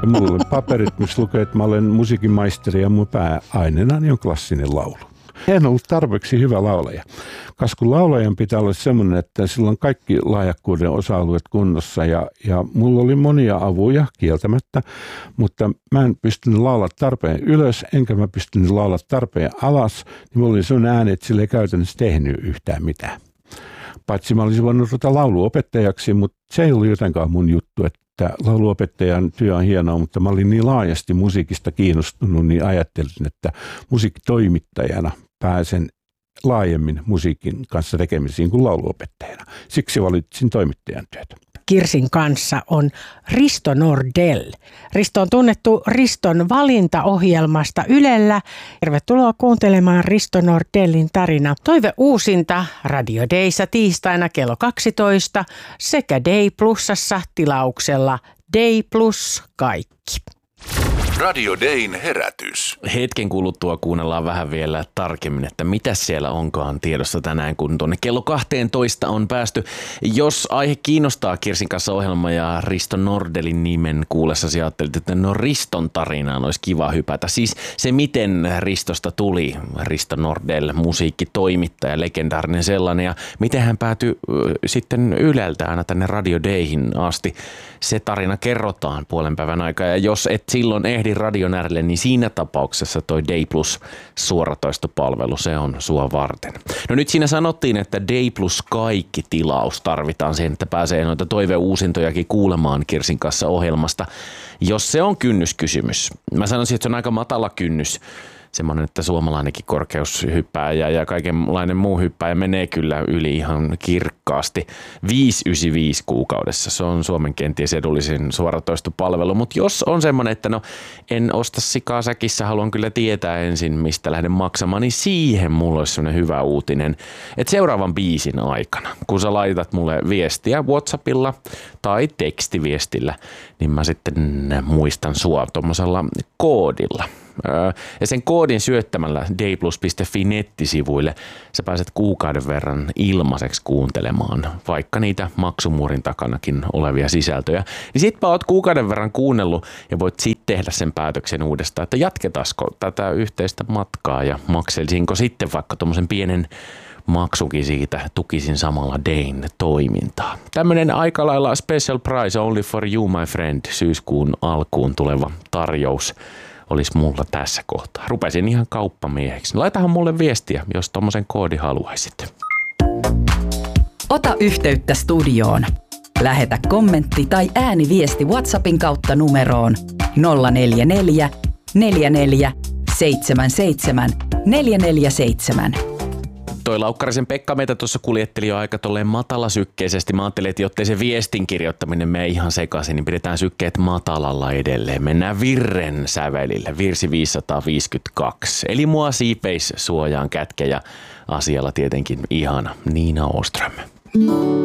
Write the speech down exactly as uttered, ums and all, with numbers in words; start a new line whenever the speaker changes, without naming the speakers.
että mulla on paperit, missä lukee, että mä olen musiikin maisteri ja mun pääaineena on klassinen laulu. En ollut tarpeeksi hyvä laulaja, koska kun laulajan pitää olla semmoinen, että sillä on kaikki lahjakkuuden osa-alueet kunnossa ja, ja mulla oli monia avuja kieltämättä, mutta mä en pystynyt laulaa tarpeen ylös, enkä mä pystynyt laulaa tarpeen alas, niin mulla oli semmoinen ääni, että sillä ei käytännössä tehnyt yhtään mitään. Paitsi mä olisin voinut ruveta lauluopettajaksi, mutta se ei ollut jotenkaan mun juttu, että lauluopettajan työ on hienoa, mutta mä olin niin laajasti musiikista kiinnostunut, niin ajattelin, että musiikkitoimittajana pääsen laajemmin musiikin kanssa tekemisiin kuin lauluopettajana. Siksi valitsin toimittajan työtä.
Kirsin kanssa on Risto Nordell. Risto on tunnettu Riston valintaohjelmasta Ylellä. Tervetuloa kuuntelemaan Risto Nordellin tarina. Toive uusinta Radio Dayssa tiistaina kello kaksitoista sekä Day Plusassa tilauksella Day Plus kaikki.
Radio Dayn herätys.
Hetken kuluttua kuunnellaan vähän vielä tarkemmin, että mitä siellä onkaan tiedossa tänään, kun tuonne kello kahteentoista on päästy. Jos aihe kiinnostaa Kirsin kanssa -ohjelma ja Risto Nordellin nimen kuullessasi ajattelit, että no Riston tarinaan olisi kiva hypätä. Siis se, miten Ristosta tuli Risto Nordell, musiikkitoimittaja, legendaarinen sellainen, ja miten hän päätyi sitten Yleltä aina tänne Radio Dayhin asti. Se tarina kerrotaan puolen päivän aikaa, ja jos et silloin ehdi radion äärelle, niin siinä tapauksessa toi Day Plus suoratoistopalvelu, se on sua varten. No nyt siinä sanottiin, että Day Plus kaikki tilaus tarvitaan siihen, että pääsee noita toiveuusintojakin kuulemaan Kirsin kanssa -ohjelmasta. Jos se on kynnyskysymys, mä sanoisin, että se on aika matala kynnys. Semmoinen, että suomalainenkin korkeushyppääjä ja kaikenlainen muu hyppääjä menee kyllä yli ihan kirkkaasti. viisi pilkku yhdeksänkymmentäviisi kuukaudessa, se on Suomen kenties edullisin suoratoistopalvelu. Mutta jos on semmoinen, että no en osta sikaa säkissä, haluan kyllä tietää ensin, mistä lähden maksamaan, niin siihen mulla olisi semmoinen hyvä uutinen, että seuraavan biisin aikana, kun sä laitat mulle viestiä WhatsAppilla tai tekstiviestillä, niin mä sitten muistan sua tuommoisella koodilla. Ja sen koodin syöttämällä dayplus piste fi nettisivuille sä pääset kuukauden verran ilmaiseksi kuuntelemaan vaikka niitä maksumuurin takanakin olevia sisältöjä. Niin sit oot kuukauden verran kuunnellut ja voit sit tehdä sen päätöksen uudestaan, että jatketaanko tätä yhteistä matkaa ja makselisinko sitten vaikka tommosen pienen maksukin siitä, tukisin samalla Dayn toimintaa. Tämmönen aika lailla special price only for you my friend, syyskuun alkuun tuleva tarjous olisi mulla tässä kohtaa. Rupesin ihan kauppamieheksi. Laitahan mulle viestiä, jos tommosen koodin haluaisit.
Ota yhteyttä studioon. Lähetä kommentti tai ääniviesti WhatsAppin kautta numeroon nolla neljä neljä, neljä neljä, seitsemän seitsemän, neljä neljä seitsemän.
Toi Laukkarisen Pekka meitä tuossa kuljetteli jo aika tolleen matalasykkeisesti. Mä ajattelin, että jottei se viestin kirjoittaminen mene ihan sekaisin, niin pidetään sykkeet matalalla edelleen. Mennään virren sävelille, virsi viisisataaviisikymmentäkaksi. Eli mua siipeis suojaan kätke ja asialla tietenkin ihana Niina Åström.